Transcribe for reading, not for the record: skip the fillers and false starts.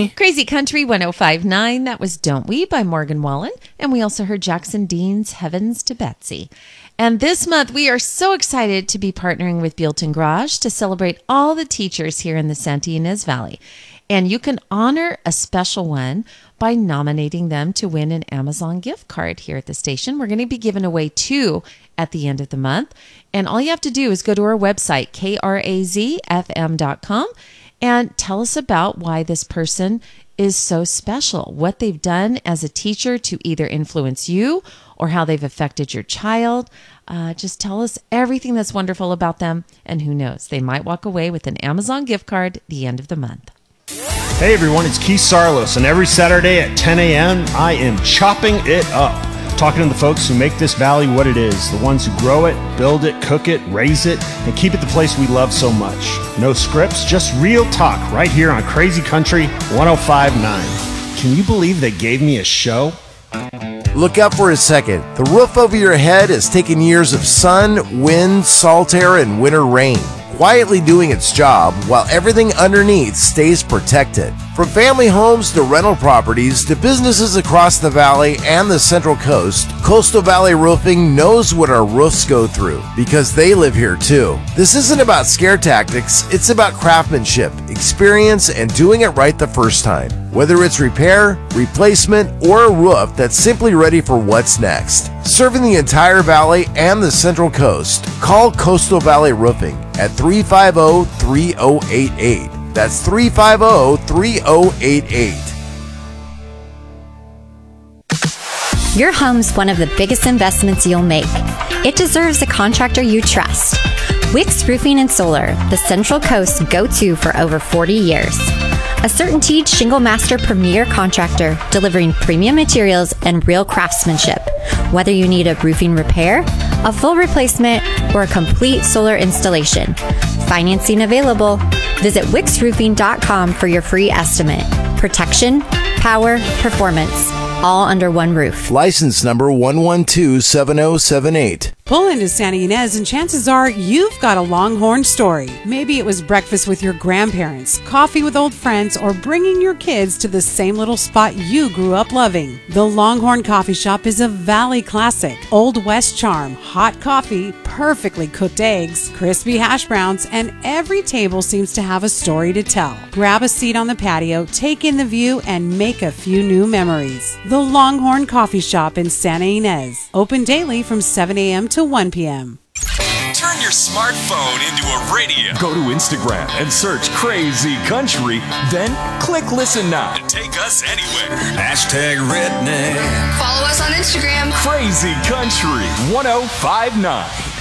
me. Crazy Country 105.9, that was Don't We by Morgan Wallen. And we also heard Jackson Dean's Heavens to Betsy. And this month, we are so excited to be partnering with Buellton Garage to celebrate all the teachers here in the Santa Ynez Valley. And you can honor a special one by nominating them to win an Amazon gift card here at the station. We're going to be giving away 2 at the end of the month. And all you have to do is go to our website, krazfm.com, and tell us about why this person is so special, what they've done as a teacher to either influence you or how they've affected your child. Just tell us everything that's wonderful about them, and who knows, they might walk away with an Amazon gift card at the end of the month. Hey everyone, it's Keith Sarlos, and every Saturday at 10 a.m. I am chopping it up, talking to the folks who make this valley what it is, the ones who grow it, build it, cook it, raise it, and keep it the place we love so much. No scripts, just real talk right here on Crazy Country 105.9. Can you believe they gave me a show? Look up for a second. The roof over your head has taken years of sun, wind, salt air, and winter rain, quietly doing its job while everything underneath stays protected. From family homes to rental properties to businesses across the valley and the Central Coast, Coastal Valley Roofing knows what our roofs go through because they live here too. This isn't about scare tactics, it's about craftsmanship, experience, and doing it right the first time. Whether it's repair, replacement, or a roof that's simply ready for what's next. Serving the entire valley and the Central Coast, call Coastal Valley Roofing at 350-3088. That's 350-3088. Your home's one of the biggest investments you'll make. It deserves a contractor you trust. Wicks Roofing and Solar, the Central Coast's go-to for over 40 years. A CertainTeed Shingle Master premier contractor delivering premium materials and real craftsmanship. Whether you need a roofing repair, a full replacement, or a complete solar installation. Financing available. Visit wicksroofing.com for your free estimate. Protection, power, performance, all under one roof. License number 1127078. Pull into Santa Ynez and chances are you've got a Longhorn story. Maybe it was breakfast with your grandparents, coffee with old friends, or bringing your kids to the same little spot you grew up loving. The Longhorn Coffee Shop is a Valley classic. Old West charm, hot coffee, perfectly cooked eggs, crispy hash browns, and every table seems to have a story to tell. Grab a seat on the patio, take in the view, and make a few new memories. The Longhorn Coffee Shop in Santa Ynez. Open daily from 7 a.m. to 1 p.m. Turn your smartphone into a radio. Go to Instagram and search Crazy Country, then click Listen Now and take us anywhere. Hashtag Redneck. Follow us on Instagram. Crazy Country 105.9.